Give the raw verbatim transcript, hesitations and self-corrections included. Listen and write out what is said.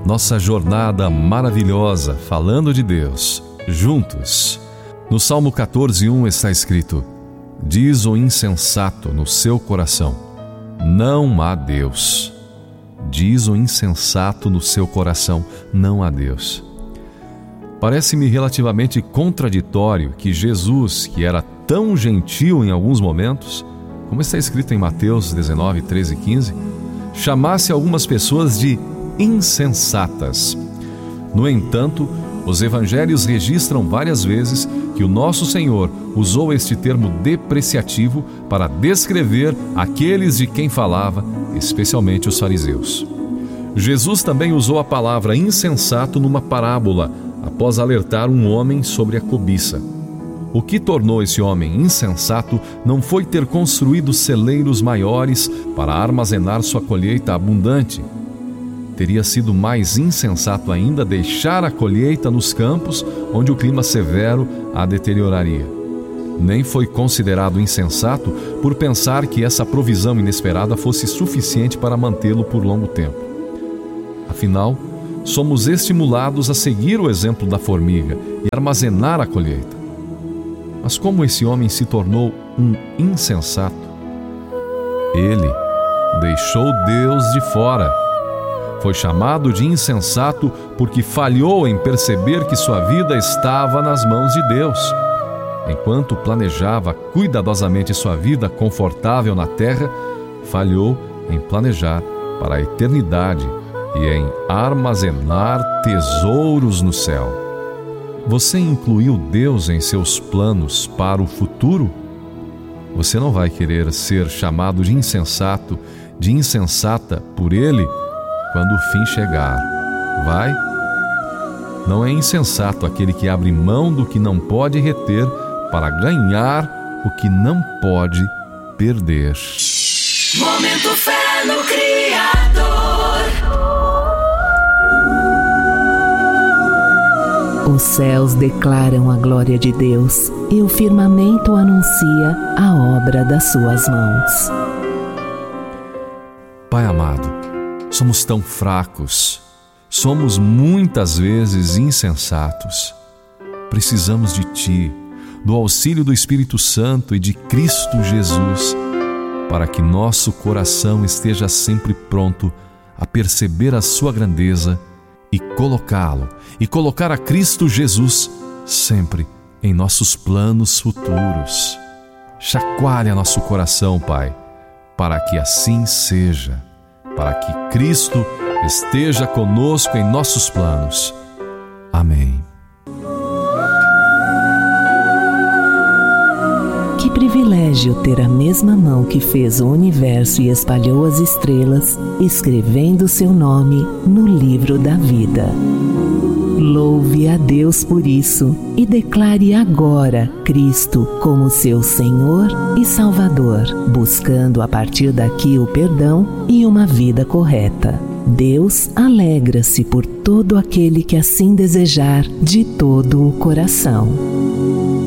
nossa jornada maravilhosa falando de Deus, juntos. No Salmo catorze, um está escrito: diz o insensato no seu coração, não há Deus. Diz o insensato no seu coração, não há Deus. Parece-me relativamente contraditório que Jesus, que era tão gentil em alguns momentos, como está escrito em Mateus dezenove, treze e quinze, chamasse algumas pessoas de insensatas. No entanto, os evangelhos registram várias vezes que o nosso Senhor usou este termo depreciativo para descrever aqueles de quem falava, especialmente os fariseus. Jesus também usou a palavra insensato numa parábola, após alertar um homem sobre a cobiça. O que tornou esse homem insensato não foi ter construído celeiros maiores para armazenar sua colheita abundante. Teria sido mais insensato ainda deixar a colheita nos campos, onde o clima severo a deterioraria. Nem foi considerado insensato por pensar que essa provisão inesperada fosse suficiente para mantê-lo por longo tempo. Afinal, somos estimulados a seguir o exemplo da formiga e armazenar a colheita. Mas como esse homem se tornou um insensato? Ele deixou Deus de fora. Foi chamado de insensato porque falhou em perceber que sua vida estava nas mãos de Deus. Enquanto planejava cuidadosamente sua vida confortável na terra, falhou em planejar para a eternidade e em armazenar tesouros no céu. Você incluiu Deus em seus planos para o futuro? Você não vai querer ser chamado de insensato, de insensata por Ele quando o fim chegar. Vai? Não é insensato aquele que abre mão do que não pode reter para ganhar o que não pode perder. Momento Fé no Criador. Os céus declaram a glória de Deus e o firmamento anuncia a obra das suas mãos. Pai amado, somos tão fracos, somos muitas vezes insensatos. Precisamos de Ti, do auxílio do Espírito Santo e de Cristo Jesus, para que nosso coração esteja sempre pronto a perceber a Sua grandeza e colocá-lo, e colocar a Cristo Jesus sempre em nossos planos futuros. Chacoalha nosso coração, Pai, para que assim seja, para que Cristo esteja conosco em nossos planos. Amém. Que privilégio ter a mesma mão que fez o universo e espalhou as estrelas, escrevendo seu nome no livro da vida. Louve a Deus por isso e declare agora Cristo como seu Senhor e Salvador, buscando a partir daqui o perdão e uma vida correta. Deus alegra-se por todo aquele que assim desejar de todo o coração.